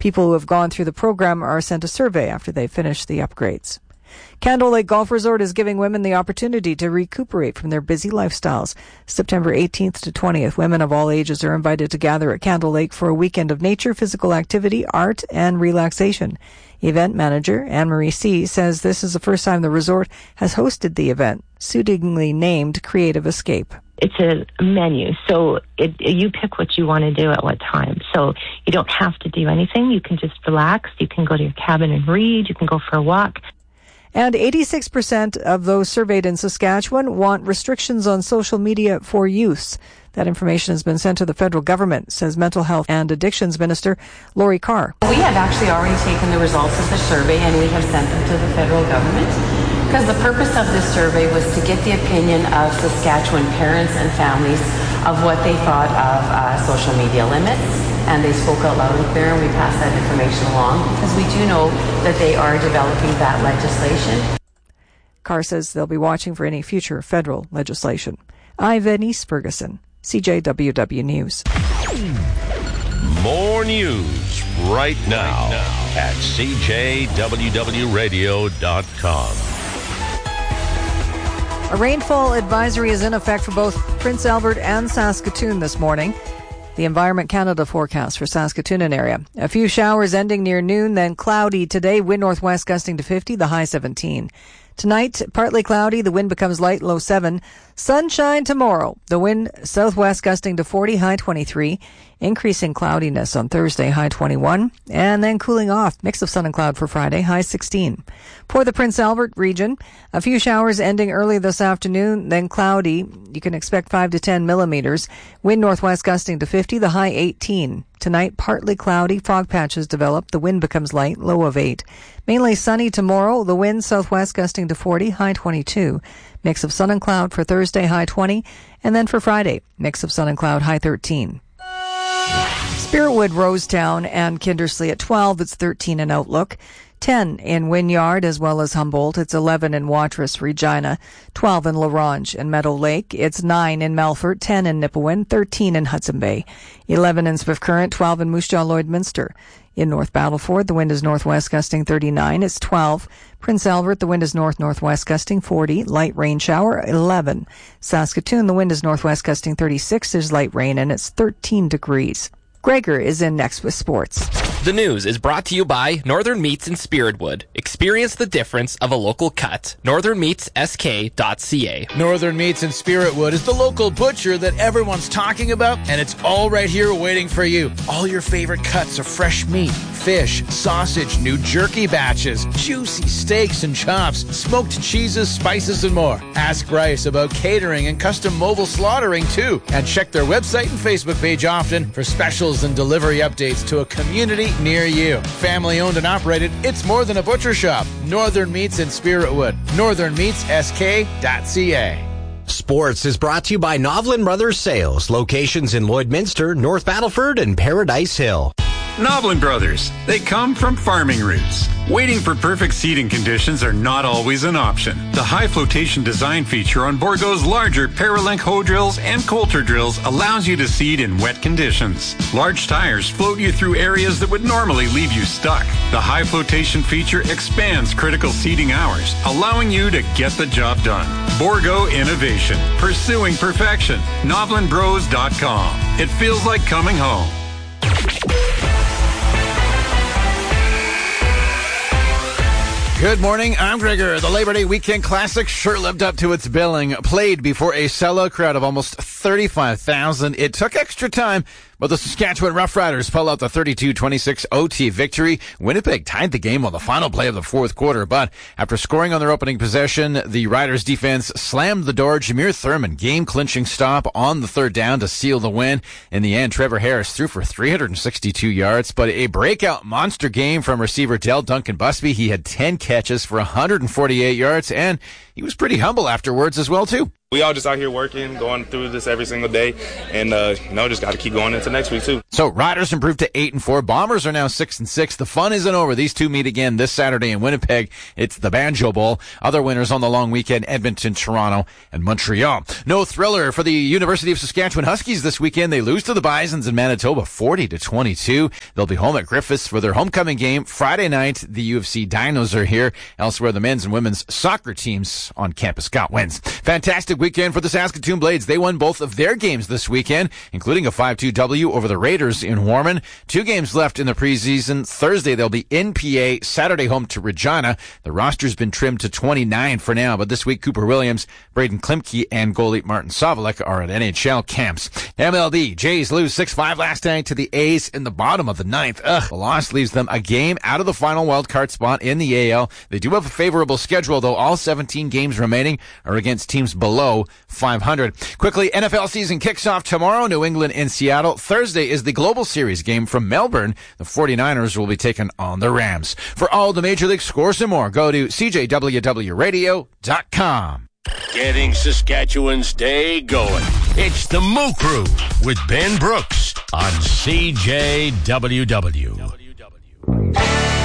People who have gone through the program are sent a survey after they finish the upgrades. Candle Lake Golf Resort is giving women the opportunity to recuperate from their busy lifestyles. September 18th to 20th, women of all ages are invited to gather at Candle Lake for a weekend of nature, physical activity, art, and relaxation. Event manager Anne-Marie C. says this is the first time the resort has hosted the event, suitably named Creative Escape. It's a menu, so you pick what you want to do at what time. So you don't have to do anything. You can just relax. You can go to your cabin and read. You can go for a walk. And 86% of those surveyed in Saskatchewan want restrictions on social media for youth. That information has been sent to the federal government, says Mental Health and Addictions Minister Lori Carr. We have actually already taken the results of the survey and we have sent them to the federal government, because the purpose of this survey was to get the opinion of Saskatchewan parents and families of what they thought of social media limits. And they spoke out loud and clear, and we passed that information along because we do know that they are developing that legislation. Carr says they'll be watching for any future federal legislation. I'm Venice Ferguson, CJWW News. More news right now at CJWWRadio.com. A rainfall advisory is in effect for both Prince Albert and Saskatoon this morning. The Environment Canada forecast for Saskatoon and area. A few showers ending near noon, then cloudy today. Wind northwest gusting to 50, the high 17. Tonight, partly cloudy. The wind becomes light, low 7. Sunshine tomorrow. The wind southwest gusting to 40, high 23. Increasing cloudiness on Thursday, high 21. And then cooling off. Mix of sun and cloud for Friday, high 16. For the Prince Albert region, a few showers ending early this afternoon, then cloudy. You can expect 5 to 10 millimeters. Wind northwest gusting to 50, the high 18. Tonight, partly cloudy. Fog patches develop. The wind becomes light, low of 8. Mainly sunny tomorrow. The wind southwest gusting to 40, high 22. Mix of sun and cloud for Thursday, high 20. And then for Friday, mix of sun and cloud, high 13. Spiritwood, Rosetown, and Kindersley at 12. It's 13 in Outlook. 10 in Wynyard as well as Humboldt. It's 11 in Watrous, Regina. 12 in La Ronge and Meadow Lake. It's 9 in Melfort. 10 in Nipawin. 13 in Hudson Bay. 11 in Swift Current. 12 in Moose Jaw, Lloydminster. In North Battleford, the wind is northwest gusting 39. It's 12. Prince Albert, the wind is north-northwest gusting 40. Light rain shower, 11. Saskatoon, the wind is northwest gusting 36. There's light rain, and it's 13 degrees. Gregor is in next with sports. The news is brought to you by Northern Meats in Spiritwood. Experience the difference of a local cut. NorthernMeatsSK.ca. Northern Meats in Spiritwood is the local butcher that everyone's talking about, and it's all right here waiting for you. All your favorite cuts of fresh meat, fish, sausage, new jerky batches, juicy steaks and chops, smoked cheeses, spices, and more. Ask Bryce about catering and custom mobile slaughtering, too. And check their website and Facebook page often for specials and delivery updates to a community near you. Family owned and operated, it's more than a butcher shop. Northern Meats in Spiritwood. NorthernMeatsSK.ca. Sports is brought to you by Novlin Brothers Sales. Locations in Lloydminster, North Battleford, and Paradise Hill. Novlin Brothers. They come from farming roots. Waiting for perfect seeding conditions are not always an option. The high flotation design feature on Bourgault's larger Paralink hoe drills and Coulter drills allows you to seed in wet conditions. Large tires float you through areas that would normally leave you stuck. The high flotation feature expands critical seeding hours, allowing you to get the job done. Bourgault Innovation. Pursuing perfection. NovlinBros.com. It feels like coming home. Good morning, I'm Gregor. The Labor Day Weekend Classic sure lived up to its billing. Played before a sellout crowd of almost 35,000. It took extra time, but the Saskatchewan Roughriders pull out the 32-26 OT victory. Winnipeg tied the game on the final play of the fourth quarter, but after scoring on their opening possession, the Riders defense slammed the door. Jameer Thurman game-clinching stop on the third down to seal the win. In the end, Trevor Harris threw for 362 yards, but a breakout monster game from receiver Del Duncan Busby. He had 10 catches for 148 yards, and he was pretty humble afterwards as well, too. We all just out here working, going through this every single day, and just got to keep going into next week too. So Riders improved to 8-4. Bombers are now 6-6. The fun isn't over. These two meet again this Saturday in Winnipeg. It's the Banjo Bowl. Other winners on the long weekend: Edmonton, Toronto, and Montreal. No thriller for the University of Saskatchewan Huskies this weekend. They lose to the Bisons in Manitoba 40-22. They'll be home at Griffiths for their homecoming game Friday night. The U of C Dinos are here. Elsewhere, the men's and women's soccer teams on campus got wins. Fantastic weekend for the Saskatoon Blades. They won both of their games this weekend, including a 5-2 W over the Raiders in Warman. 2 games left in the preseason. Thursday, they'll be in PA. Saturday, home to Regina. The roster's been trimmed to 29 for now, but this week, Cooper Williams, Braden Klimke, and goalie Martin Savalek are at NHL camps. MLB, Jays lose 6-5 last night to the A's in the bottom of the 9th. The loss leaves them a game out of the final wildcard spot in the AL. They do have a favorable schedule, though. All 17 games remaining are against teams below 500. Quickly, NFL season kicks off tomorrow. New England in Seattle. Thursday is the Global Series game from Melbourne. The 49ers will be taking on the Rams. For all the Major League scores and more, go to CJWWRadio.com. Getting Saskatchewan's day going. It's the Moo Crew with Ben Brooks on CJWW.